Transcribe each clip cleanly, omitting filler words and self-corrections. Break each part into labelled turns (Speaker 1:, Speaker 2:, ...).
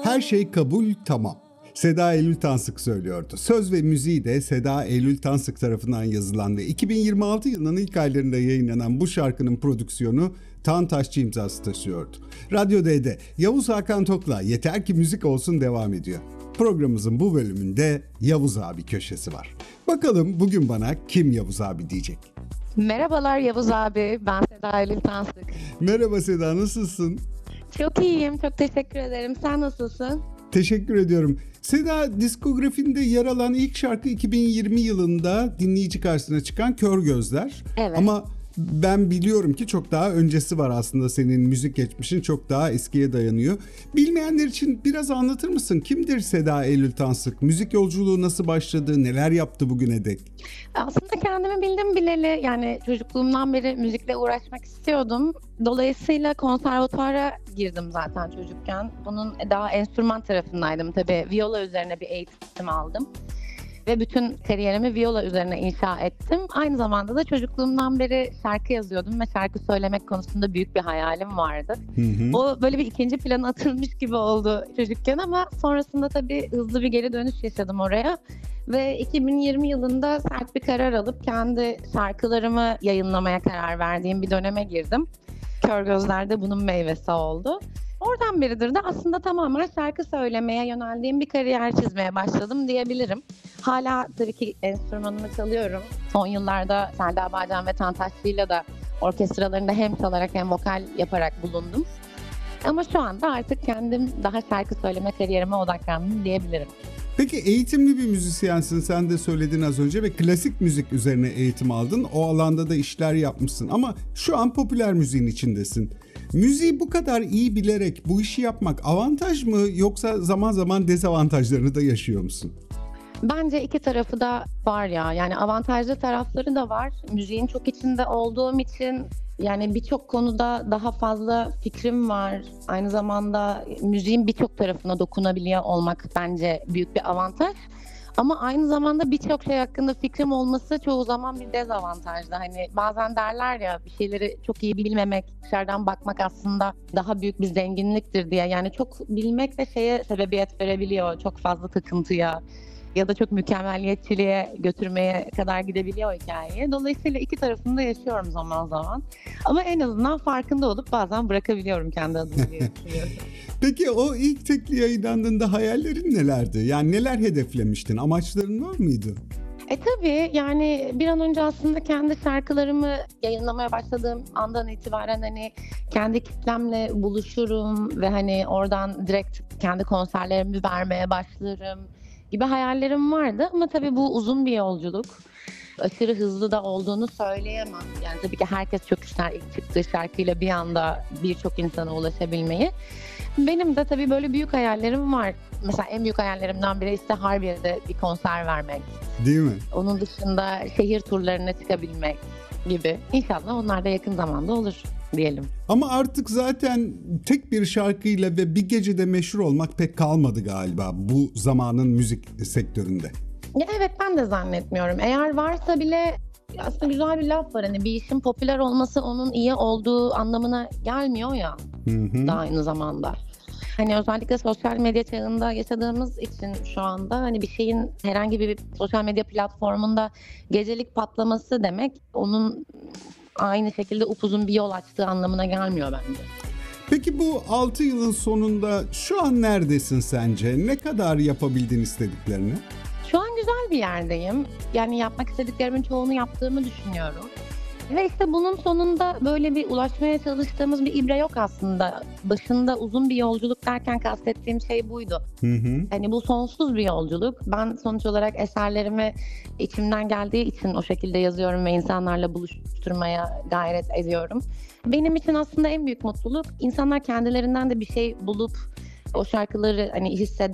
Speaker 1: Her şey kabul, tamam. Seda Eylül Tansık söylüyordu. Söz ve müziği de Seda Eylül Tansık tarafından yazılan ve 2026 yılının ilk aylarında yayınlanan bu şarkının prodüksiyonu Tantaşçı imzası taşıyordu. Radyo D'de Yavuz Hakan Tok'la Yeter Ki Müzik Olsun devam ediyor. Programımızın bu bölümünde Yavuz abi köşesi var. Bakalım bugün bana kim Yavuz abi diyecek?
Speaker 2: Merhabalar Yavuz abi, ben Seda Eylül Tansık.
Speaker 1: Merhaba Seda, nasılsın?
Speaker 2: Çok iyiyim, çok teşekkür ederim. Sen nasılsın?
Speaker 1: Teşekkür ediyorum. Seda, diskografinde yer alan ilk şarkı 2020 yılında dinleyici karşısına çıkan Kör Gözler.
Speaker 2: Evet.
Speaker 1: Ama ben biliyorum ki çok daha öncesi var aslında, senin müzik geçmişin çok daha eskiye dayanıyor. Bilmeyenler için biraz anlatır mısın? Kimdir Seda Eylül Tansık? Müzik yolculuğu nasıl başladı? Neler yaptı bugüne dek?
Speaker 2: Aslında kendimi bildim bileli, yani çocukluğumdan beri müzikle uğraşmak istiyordum. Dolayısıyla konservatuvara girdim zaten çocukken. Bunun daha enstrüman tarafındaydım tabii. Viola üzerine bir eğitim aldım. Ve bütün kariyerimi viola üzerine inşa ettim. Aynı zamanda da çocukluğumdan beri şarkı yazıyordum ve şarkı söylemek konusunda büyük bir hayalim vardı. O böyle bir ikinci plana atılmış gibi oldu çocukken ama sonrasında tabii hızlı bir geri dönüş yaşadım oraya. Ve 2020 yılında sert bir karar alıp kendi şarkılarımı yayınlamaya karar verdiğim bir döneme girdim. Kör Gözler de bunun meyvesi oldu. Oradan beridir de aslında tamamen şarkı söylemeye yöneldiğim bir kariyer çizmeye başladım diyebilirim. Hala tabii ki enstrümanımı çalıyorum. Son yıllarda Selda Bağcan ve Tantaşçı'yla da orkestralarında hem çalarak hem vokal yaparak bulundum. Ama şu anda artık kendim daha şarkı söyleme kariyerime odaklandım diyebilirim.
Speaker 1: Peki eğitimli bir müzisyensin, sen de söyledin az önce ve klasik müzik üzerine eğitim aldın. O alanda da işler yapmışsın ama şu an popüler müziğin içindesin. Müziği bu kadar iyi bilerek bu işi yapmak avantaj mı, yoksa zaman zaman dezavantajlarını da yaşıyor musun?
Speaker 2: Bence iki tarafı da var ya. Yani avantajlı tarafları da var. Müziğin çok içinde olduğum için yani birçok konuda daha fazla fikrim var. Aynı zamanda müziğin birçok tarafına dokunabiliyor olmak bence büyük bir avantaj. Ama aynı zamanda birçok şey hakkında fikrim olması çoğu zaman bir dezavantajlı. Hani bazen derler ya, bir şeyleri çok iyi bilmemek, dışarıdan bakmak aslında daha büyük bir zenginliktir diye. Yani çok bilmek de şeye sebebiyet verebiliyor, çok fazla takıntıya ya da çok mükemmeliyetçiliğe götürmeye kadar gidebiliyor o hikaye. Dolayısıyla iki tarafını da yaşıyorum zaman zaman. Ama en azından farkında olup bazen bırakabiliyorum kendi adıma diye düşünüyorum.
Speaker 1: Peki o ilk tekli yayınlandığında hayallerin nelerdi? Yani neler hedeflemiştin? Amaçların var mıydı?
Speaker 2: Tabii yani bir an önce aslında kendi şarkılarımı yayınlamaya başladığım andan itibaren hani kendi kitlemle buluşurum ve hani oradan direkt kendi konserlerimi vermeye başlarım gibi hayallerim vardı. Ama tabii bu uzun bir yolculuk. Aşırı hızlı da olduğunu söyleyemem. Yani tabii ki herkes çok ister ilk çıktığı şarkıyla bir anda birçok insana ulaşabilmeyi. Benim de tabii böyle büyük hayallerim var. Mesela en büyük hayallerimden biri işte Harbiye'de bir konser vermek.
Speaker 1: Değil mi?
Speaker 2: Onun dışında şehir turlarına çıkabilmek gibi. İnşallah onlar da yakın zamanda olur diyelim.
Speaker 1: Ama artık zaten tek bir şarkıyla ve bir gecede meşhur olmak pek kalmadı galiba bu zamanın müzik sektöründe.
Speaker 2: Ya evet, ben de zannetmiyorum. Eğer varsa bile aslında güzel bir laf var. Hani bir işin popüler olması onun iyi olduğu anlamına gelmiyor ya. Da aynı zamanda. Hani özellikle sosyal medya çağında yaşadığımız için şu anda hani bir şeyin herhangi bir sosyal medya platformunda gecelik patlaması demek onun aynı şekilde upuzun bir yol açtığı anlamına gelmiyor bence.
Speaker 1: Peki bu 6 yılın sonunda şu an neredesin sence? Ne kadar yapabildin istediklerini?
Speaker 2: Şu an güzel bir yerdeyim. Yani yapmak istediklerimin çoğunu yaptığımı düşünüyorum. Ve işte bunun sonunda böyle bir ulaşmaya çalıştığımız bir ibre yok aslında. Başında uzun bir yolculuk derken kastettiğim şey buydu. Hani bu sonsuz bir yolculuk. Ben sonuç olarak eserlerimi içimden geldiği için o şekilde yazıyorum ve insanlarla buluşturmaya gayret ediyorum. Benim için aslında en büyük mutluluk insanlar kendilerinden de bir şey bulup o şarkıları hani hissederek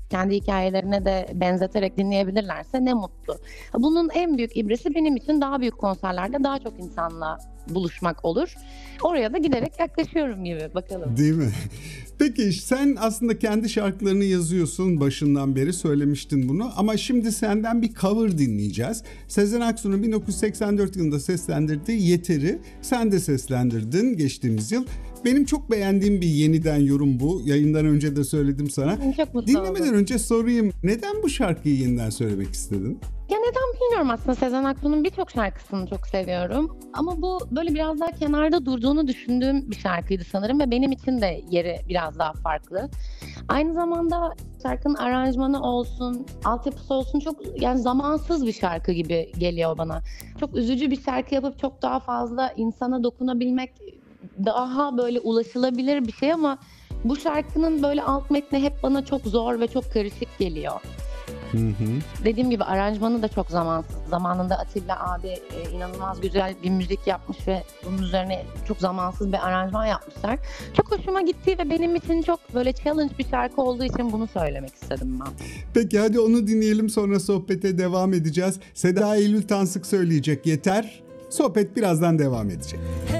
Speaker 2: kendi hikayelerine de benzeterek dinleyebilirlerse ne mutlu. Bunun en büyük ibresi benim için daha büyük konserlerde daha çok insanla buluşmak olur. Oraya da giderek yaklaşıyorum gibi, bakalım.
Speaker 1: Değil mi? Peki sen aslında kendi şarkılarını yazıyorsun, başından beri söylemiştin bunu, ama şimdi senden bir cover dinleyeceğiz. Sezen Aksu'nun 1984 yılında seslendirdiği Yeter'i sen de seslendirdin geçtiğimiz yıl. Benim çok beğendiğim bir yeniden yorum bu. Yayından önce de söyledim sana.
Speaker 2: Çok mutlu
Speaker 1: Dinlemeden
Speaker 2: oldum.
Speaker 1: önce sorayım, neden bu şarkıyı yeniden söylemek istedin?
Speaker 2: Ya neden bilmiyorum aslında. Sezen Aksu'nun birçok şarkısını çok seviyorum. Ama bu böyle biraz daha kenarda durduğunu düşündüğüm bir şarkıydı sanırım ve benim için de yeri biraz daha farklı. Aynı zamanda şarkının aranjmanı olsun, altyapısı olsun çok yani zamansız bir şarkı gibi geliyor bana. Çok üzücü bir şarkı yapıp çok daha fazla insana dokunabilmek daha böyle ulaşılabilir bir şey ama bu şarkının böyle alt metni hep bana çok zor ve çok karışık geliyor.
Speaker 1: Hı hı.
Speaker 2: Dediğim gibi aranjmanı da çok zamansız. Zamanında Atilla abi inanılmaz güzel bir müzik yapmış ve bunun üzerine çok zamansız bir aranjman yapmışlar. Çok hoşuma gitti ve benim için çok böyle challenge bir şarkı olduğu için bunu söylemek istedim ben.
Speaker 1: Peki hadi onu dinleyelim, sonra sohbete devam edeceğiz. Seda Eylül Tansık söyleyecek Yeter. Sohbet birazdan devam edecek.